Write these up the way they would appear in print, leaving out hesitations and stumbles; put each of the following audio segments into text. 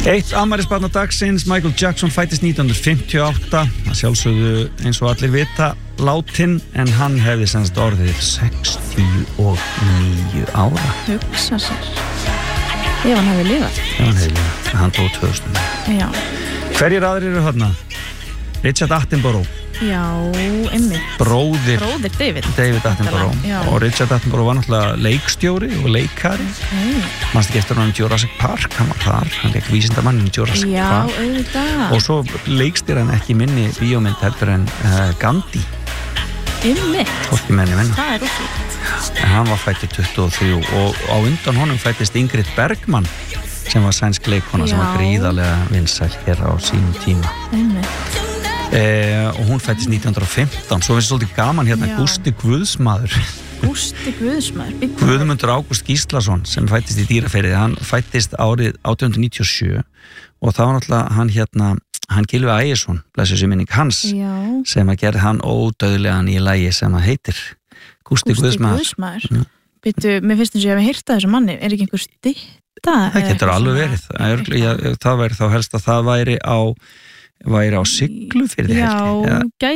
Eitt afmælisbarn á dagsins, Michael Jackson fæddist 1958, að sjálfsögðu eins og allir vita látin, en hann hefði semst orðið 69 ára. Hugsa sér. Ef hann hefði lifað. Hann dó 2000. Já. Hverjir aðrir eru þarna? Richard Attenborough. Já, einmitt. Bróðir David Attenborough. Og Richard Attenborough var náttúrulega leikstjóri og leikari. Manstu ekki eftir hann Jurassic Park, hann var þar, hann leik vísindamannin Jurassic Park. Já, auðvitað. Og svo leikstýr hann ekki minni bíómynd heldur en Gandhi. Einmitt. Fólki menni. Það ótrúlegt. En hann var fættið 23 og á undan honum fættist Ingrid Bergman sem var sænsk leikona sem var gríðarlega vinsæl hér á sínum tíma. Einmitt. Og hún fættist 1915. Svo finnst svolítið gaman hérna Gústi Guðsmaður. Guðmundur Ágúst Gíslason sem fættist í Dýrafirði. Hann fættist árið 1897 og það var náttúrulega hann Gylfi Ægisson, blessuð sé minning hans, sem að gerði hann ódauðlegan í lagi sem að heitir Gústi Guðsmaður. Býttu, mér finnst eins og ég hef heyrt að þessu manni, er ekki einhver stytta? Það getur alveg verið. Það væri þá helst að það væri á Siglufirði það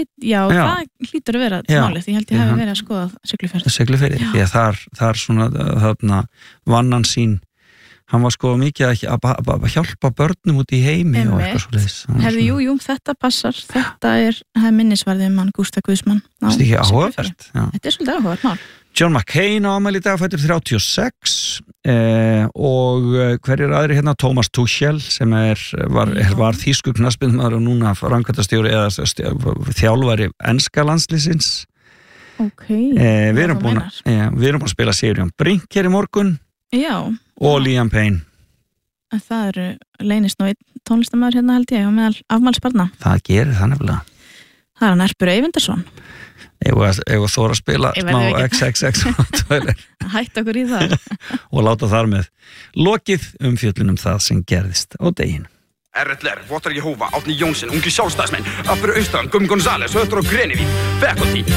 hlýtur að vera málið, ég held ég hafi verið að skoða Siglufirði, því að þar svona þarna vann hann sín, hann var sko mikið að hjálpa börnum út í heimi og eitthvað svoleiðis. Herði, jú, þetta passar, þetta er minnisvarðið mann Gústa Guðsmann. Þetta er ekki áhugavert. Þetta er svolítið áhugavert mál. John McCain á afmæli í dag, fæddur 36 og hverjir aðri hérna, Thomas Tuchel sem var þýskur knattspyrnumaður og núna framkvæmdastjóri eða þjálfari enska landsliðsins. Við erum búin að spila Sigurjón Brink hér í morgun. Og Liam Payne. Það eru leynist nú einn tónlistarmaður hérna held ég og meðal afmælisbarna. Það gerir það nefnilega. Það er hann Erpur Eyvindarsson. Ef þóra að spila smá XXX Hætt okkur í það og láta þar með lokið umfjöllun það sem gerðist á deginu. RLR, Votar Jehova, Átni Jónsson, ungi sjálfstæðismenn, Appur Austran, Gummi González, Hötur og Grenivík, Faculty,